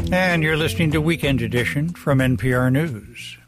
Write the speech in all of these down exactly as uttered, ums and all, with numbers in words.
And you're listening to Weekend Edition from N P R News.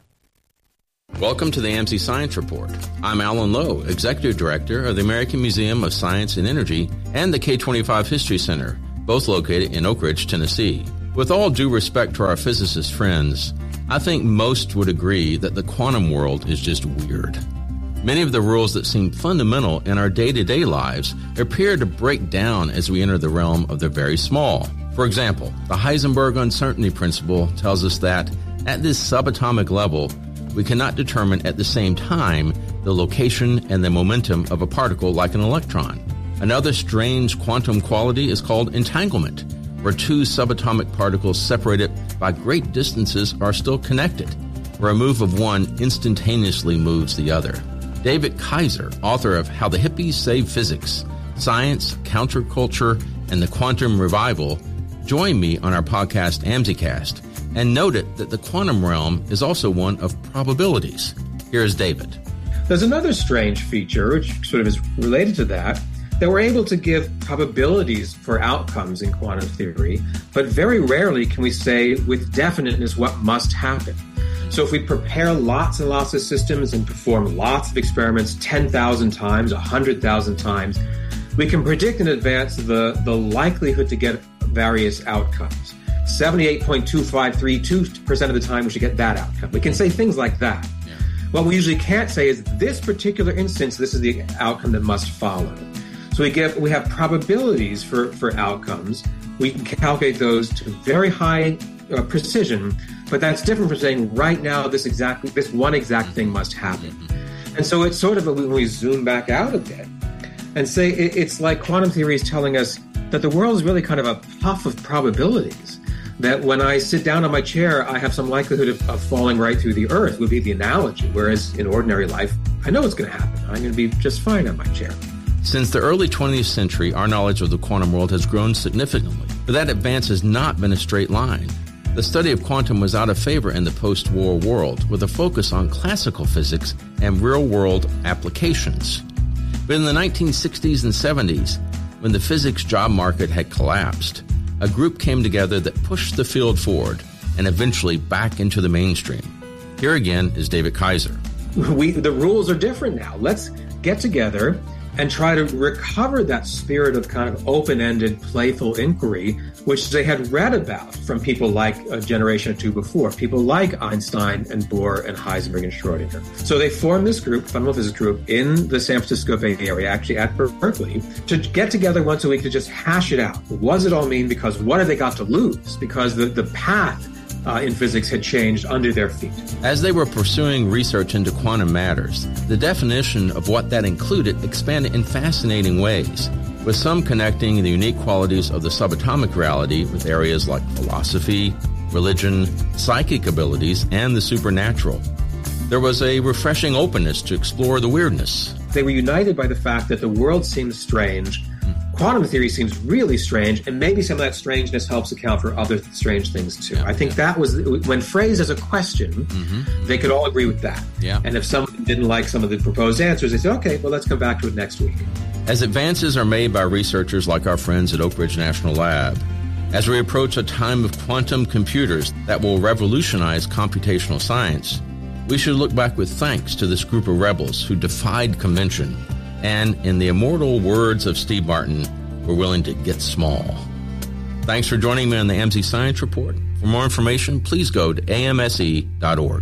Welcome to the A M Z Science Report. I'm Alan Lowe, Executive Director of the American Museum of Science and Energy and the K twenty-five History Center, both located in Oak Ridge, Tennessee. With all due respect to our physicist friends, I think most would agree that the quantum world is just weird. Many of the rules that seem fundamental in our day-to-day lives appear to break down as we enter the realm of the very small. For example, the Heisenberg uncertainty principle tells us that at this subatomic level, we cannot determine at the same time the location and the momentum of a particle like an electron. Another strange quantum quality is called entanglement, where two subatomic particles separated by great distances are still connected, where a move of one instantaneously moves the other. David Kaiser, author of How the Hippies Saved Physics, Science, Counterculture, and the Quantum Revival, joined me on our podcast AMZcast and noted that the quantum realm is also one of probabilities. Here's David. There's another strange feature, which sort of is related to that, that we're able to give probabilities for outcomes in quantum theory, but very rarely can we say with definiteness what must happen. So if we prepare lots and lots of systems and perform lots of experiments ten thousand times, one hundred thousand times, we can predict in advance the, the likelihood to get various outcomes. seventy-eight point two five three two percent of the time we should get that outcome. We can say things like that. Yeah. What we usually can't say is this particular instance, this is the outcome that must follow. So we give we have probabilities for, for outcomes. We can calculate those to very high uh, precision, but that's different from saying right now this exactly this one exact thing must happen. And so it's sort of a, when we zoom back out a bit and say it, it's like quantum theory is telling us that the world is really kind of a puff of probabilities. That when I sit down on my chair, I have some likelihood of, of falling right through the earth would be the analogy. Whereas in ordinary life, I know it's going to happen. I'm going to be just fine on my chair. Since the early twentieth century, our knowledge of the quantum world has grown significantly, but that advance has not been a straight line. The study of quantum was out of favor in the post-war world, with a focus on classical physics and real-world applications. But in the nineteen sixties and seventies, when the physics job market had collapsed, a group came together that pushed the field forward and eventually back into the mainstream. Here again is David Kaiser. We, the rules are different now. Let's get together and try to recover that spirit of kind of open-ended, playful inquiry, which they had read about from people like a generation or two before, people like Einstein and Bohr and Heisenberg and Schrodinger. So they formed this group, fundamental physics group, in the San Francisco Bay Area, actually at Berkeley, to get together once a week to just hash it out. What does it all mean? Because what have they got to lose? Because the, the path Uh, in physics had changed under their feet. As they were pursuing research into quantum matters, the definition of what that included expanded in fascinating ways, with some connecting the unique qualities of the subatomic reality with areas like philosophy, religion, psychic abilities, and the supernatural. There was a refreshing openness to explore the weirdness. They were united by the fact that the world seemed strange. Quantum theory seems really strange, and maybe some of that strangeness helps account for other strange things too. Yeah, I think yeah. that was, when phrased as a question, mm-hmm. they could all agree with that. Yeah. And if someone didn't like some of the proposed answers, they said, okay, well, let's come back to it next week. As advances are made by researchers like our friends at Oak Ridge National Lab, as we approach a time of quantum computers that will revolutionize computational science, we should look back with thanks to this group of rebels who defied convention and, in the immortal words of Steve Martin, were willing to get small. Thanks for joining me on the A M Z Science Report. For more information, please go to A M S E dot org.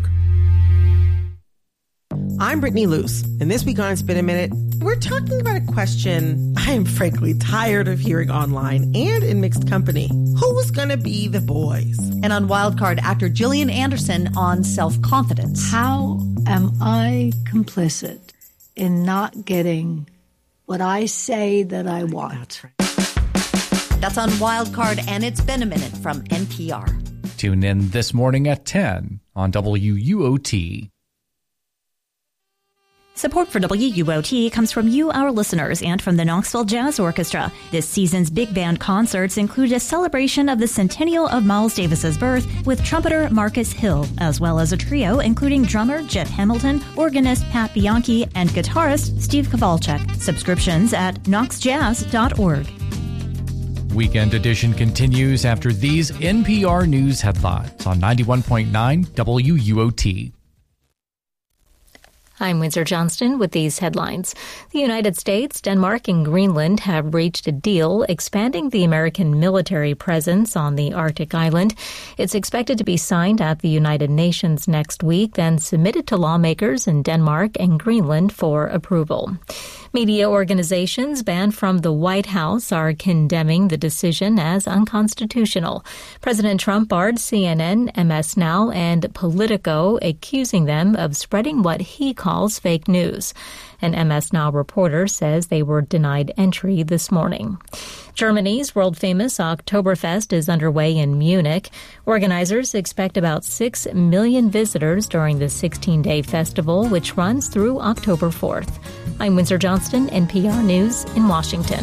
I'm Brittany Luce, and this week on Spin a Minute, we're talking about a question I am frankly tired of hearing online and in mixed company. Who's gonna be the boys? And on Wildcard, actor Gillian Anderson on self-confidence. How am I complicit in not getting what I say that I want? That's right. That's on Wildcard, and it's been a minute from N P R. Tune in this morning at ten on W U O T. Support for W U O T comes from you, our listeners, and from the Knoxville Jazz Orchestra. This season's big band concerts include a celebration of the centennial of Miles Davis's birth with trumpeter Marcus Hill, as well as a trio including drummer Jeff Hamilton, organist Pat Bianchi, and guitarist Steve Kowalczyk. Subscriptions at knox jazz dot org. Weekend Edition continues after these N P R News headlines on ninety-one point nine W U O T. I'm Windsor Johnston with these headlines. The United States, Denmark, and Greenland have reached a deal expanding the American military presence on the Arctic island. It's expected to be signed at the United Nations next week, then submitted to lawmakers in Denmark and Greenland for approval. Media organizations banned from the White House are condemning the decision as unconstitutional. President Trump barred C N N, M S Now, and Politico, accusing them of spreading what he calls fake news. An M S Now reporter says they were denied entry this morning. Germany's world-famous Oktoberfest is underway in Munich. Organizers expect about six million visitors during the sixteen-day festival, which runs through October fourth. I'm Windsor Johnston, N P R News in Washington.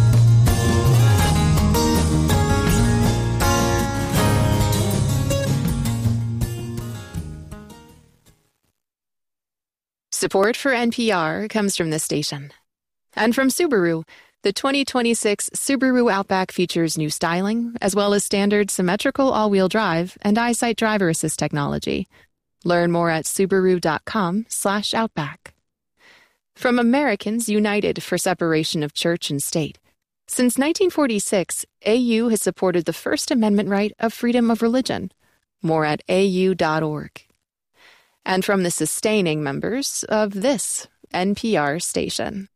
Support for N P R comes from this station. And from Subaru. The twenty twenty-six Subaru Outback features new styling, as well as standard symmetrical all-wheel drive and EyeSight driver assist technology. Learn more at Subaru.com slash Outback. From Americans United for Separation of Church and State. Since nineteen forty-six, A U has supported the First Amendment right of freedom of religion. More at A U dot org. And from the sustaining members of this N P R station.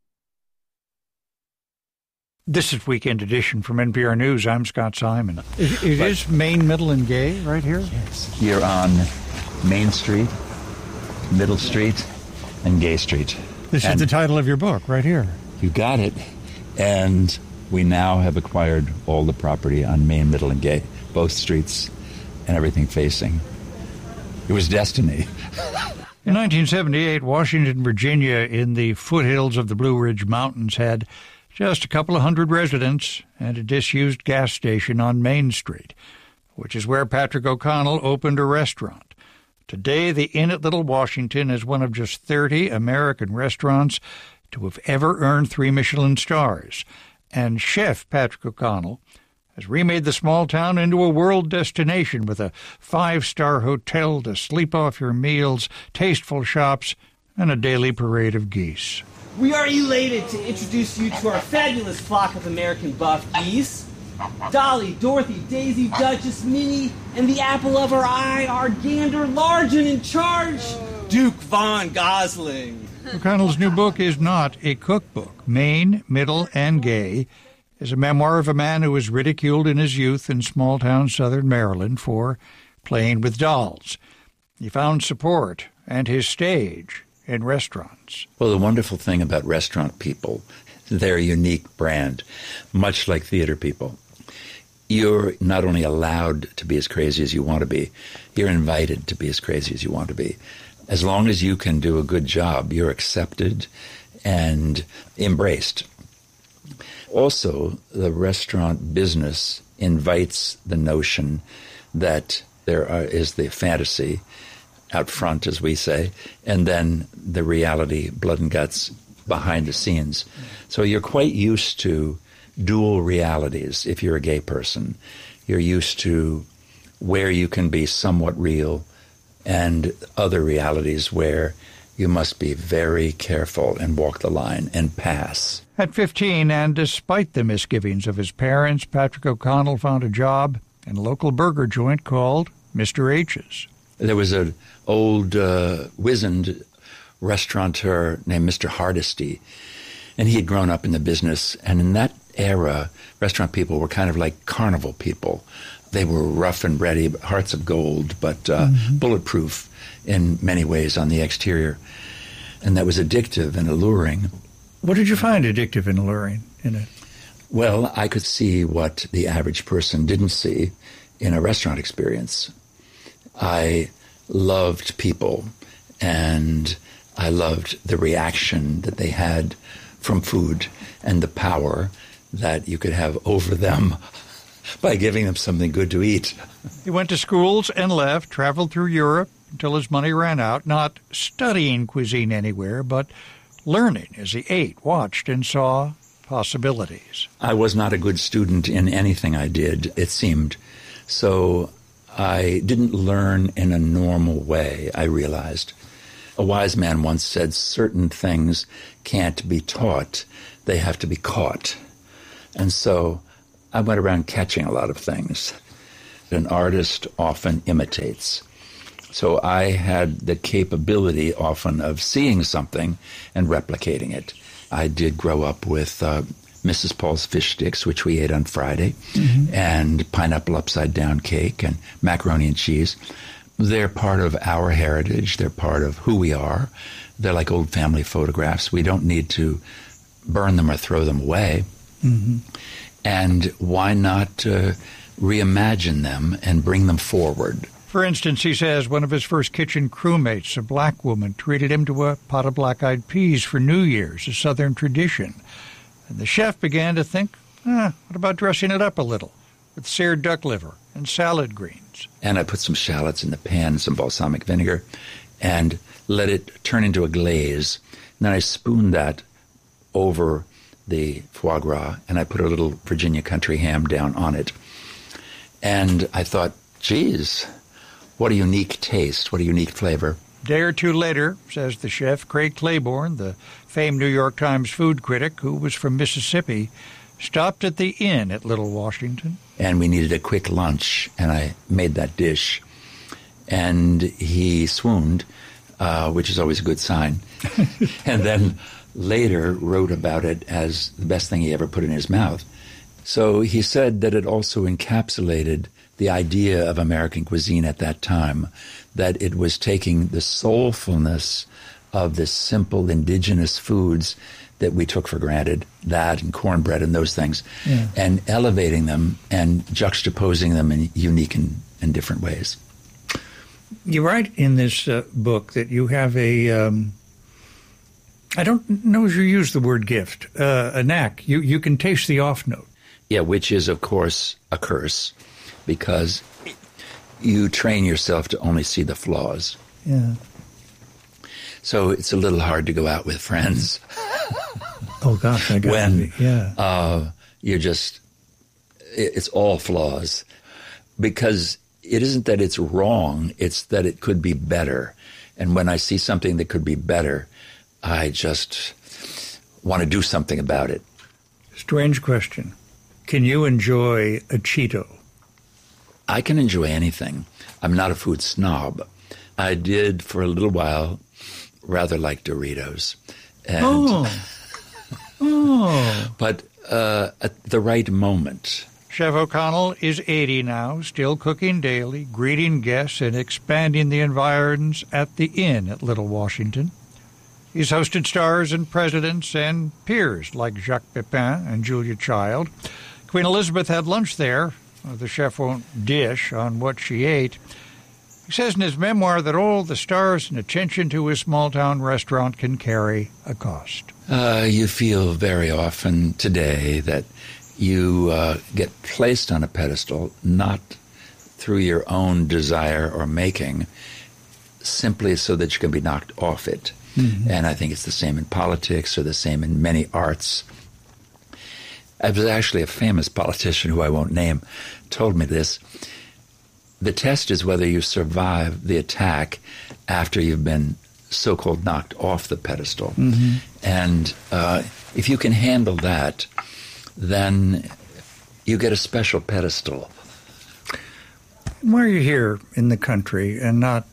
This is Weekend Edition from N P R News. I'm Scott Simon. It, it is Main, Middle, and Gay right here? Yes. You're on Main Street, Middle Street, and Gay Street. This and is the title of your book right here. You got it. And we now have acquired all the property on Main, Middle, and Gay, both streets and everything facing. It was destiny. In nineteen seventy-eight, Washington, Virginia, in the foothills of the Blue Ridge Mountains, had just a couple of hundred residents and a disused gas station on Main Street, which is where Patrick O'Connell opened a restaurant. Today, the Inn at Little Washington is one of just thirty American restaurants to have ever earned three Michelin stars. And Chef Patrick O'Connell has remade the small town into a world destination with a five-star hotel to sleep off your meals, tasteful shops, and a daily parade of geese. We are elated to introduce you to our fabulous flock of American buff geese. Dolly, Dorothy, Daisy, Duchess, Minnie, and the apple of our eye, our gander, large and in charge, Duke Von Gosling. O'Connell's new book is not a cookbook. Main, Middle, and Gay is a memoir of a man who was ridiculed in his youth in small-town southern Maryland for playing with dolls. He found support and his stage in restaurants. Well, the wonderful thing about restaurant people, their unique brand, much like theater people, you're not only allowed to be as crazy as you want to be, you're invited to be as crazy as you want to be. As long as you can do a good job, you're accepted and embraced. Also, the restaurant business invites the notion that there are, is the fantasy out front, as we say, and then the reality, blood and guts, behind the scenes. So you're quite used to dual realities if you're a gay person. You're used to where you can be somewhat real and other realities where you must be very careful and walk the line and pass. At fifteen, and despite the misgivings of his parents, Patrick O'Connell found a job in a local burger joint called Mister H's. There was an old, uh, wizened restaurateur named Mister Hardesty, and he had grown up in the business. And in that era, restaurant people were kind of like carnival people. They were rough and ready, hearts of gold, but uh, mm-hmm. bulletproof in many ways on the exterior. And that was addictive and alluring. What did you find addictive and alluring in it? Well, I could see what the average person didn't see in a restaurant experience. I loved people, and I loved the reaction that they had from food and the power that you could have over them by giving them something good to eat. He went to schools and left, traveled through Europe until his money ran out, not studying cuisine anywhere, but learning as he ate, watched, and saw possibilities. I was not a good student in anything I did, it seemed. So I didn't learn in a normal way, I realized. A wise man once said, certain things can't be taught, they have to be caught. And so I went around catching a lot of things. An artist often imitates. So I had the capability often of seeing something and replicating it. I did grow up with uh, Missus Paul's fish sticks, which we ate on Friday, mm-hmm. and pineapple upside down cake and macaroni and cheese. They're part of our heritage. They're part of who we are. They're like old family photographs. We don't need to burn them or throw them away. Mm-hmm. And why not uh, reimagine them and bring them forward? For instance, he says one of his first kitchen crewmates, a black woman, treated him to a pot of black-eyed peas for New Year's, a Southern tradition. And the chef began to think, eh, what about dressing it up a little with seared duck liver and salad greens? And I put some shallots in the pan, some balsamic vinegar, and let it turn into a glaze. And then I spooned that over the foie gras, and I put a little Virginia country ham down on it. And I thought, geez, what a unique taste, what a unique flavor. A day or two later, says the chef, Craig Claiborne, the famed New York Times food critic who was from Mississippi, stopped at the inn at Little Washington. And we needed a quick lunch, and I made that dish. And he swooned, uh, which is always a good sign. And then later wrote about it as the best thing he ever put in his mouth. So he said that it also encapsulated the idea of American cuisine at that time, that it was taking the soulfulness of the simple indigenous foods that we took for granted, that and cornbread and those things, yeah. and elevating them and juxtaposing them in unique and, and different ways. You write in this uh, book that you have a, um, I don't know if you use the word gift, uh, a knack. You, you can taste the off note. Yeah, which is, of course, a curse, because you train yourself to only see the flaws. Yeah. So it's a little hard to go out with friends. Oh, gosh, I got when it. Yeah. Uh, you're just, it's all flaws. Because it isn't that it's wrong, it's that it could be better. And when I see something that could be better, I just want to do something about it. Strange question. Can you enjoy a Cheeto? I can enjoy anything. I'm not a food snob. I did, for a little while, rather like Doritos. And, oh. oh. But uh, at the right moment. Chef O'Connell is eighty now, still cooking daily, greeting guests, and expanding the environs at the inn at Little Washington. He's hosted stars and presidents and peers like Jacques Pepin and Julia Child. Queen Elizabeth had lunch there. The chef won't dish on what she ate. He says in his memoir that all the stars and attention to his small-town restaurant can carry a cost. Uh, you feel very often today that you uh, get placed on a pedestal not through your own desire or making, simply so that you can be knocked off it. Mm-hmm. And I think it's the same in politics or the same in many arts. I was actually a famous politician who I won't name told me this. The test is whether you survive the attack after you've been so-called knocked off the pedestal. Mm-hmm. And uh, if you can handle that, then you get a special pedestal. Why are you here in the country and not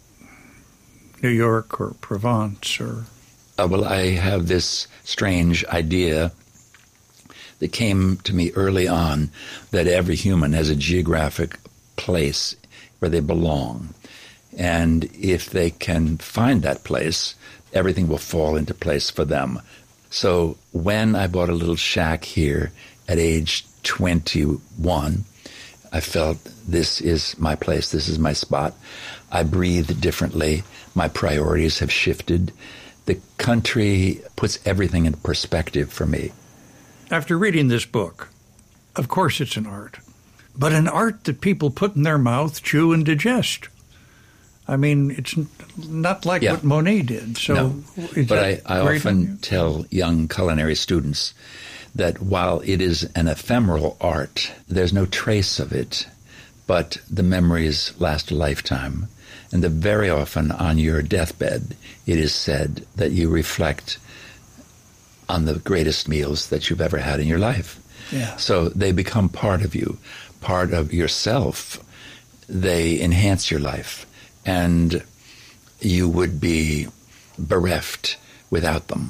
New York or Provence or... Uh, well, I have this strange idea that came to me early on that every human has a geographic place where they belong. And if they can find that place, everything will fall into place for them. So when I bought a little shack here at age twenty-one, I felt this is my place, this is my spot. I breathe differently. My priorities have shifted. The country puts everything in perspective for me. After reading this book, of course it's an art, but an art that people put in their mouth, chew, and digest. I mean, it's not like yeah. what Monet did. So, no. But I, I often tell young culinary students that while it is an ephemeral art, there's no trace of it, but the memories last a lifetime. And that very often on your deathbed, it is said that you reflect on the greatest meals that you've ever had in your life. Yeah. So they become part of you, part of yourself. They enhance your life, and you would be bereft without them.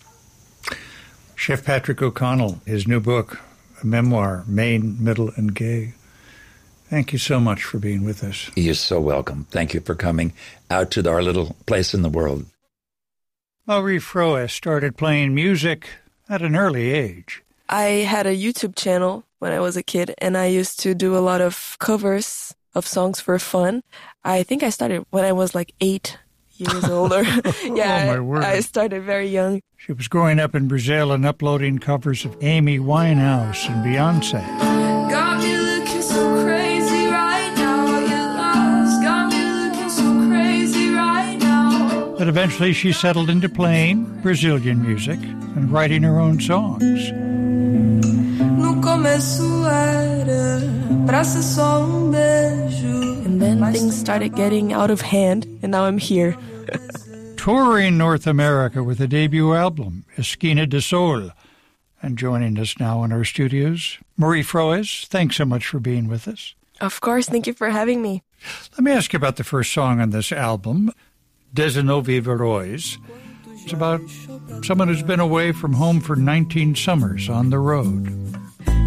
Chef Patrick O'Connell, his new book, a memoir, Maine, Middle, and Gay. Thank you so much for being with us. You're so welcome. Thank you for coming out to our little place in the world. Marie Froes started playing music at an early age. I had a YouTube channel when I was a kid, and I used to do a lot of covers of songs for fun. I think I started when I was like eight years older. Yeah, oh, my word. I started very young. She was growing up in Brazil and uploading covers of Amy Winehouse and Beyonce. Got me looking so crazy right now. Your love's got me looking so crazy right now. But eventually she settled into playing Brazilian music and writing her own songs. No começo era pra ser só um beijo. And then things started getting out of hand, and now I'm here. Touring North America with a debut album, Esquina de Sol. And joining us now in our studios, Marie Froes, thanks so much for being with us. Of course, thank you for having me. Let me ask you about the first song on this album, Dezenove Verões. It's about someone who's been away from home for nineteen summers on the road.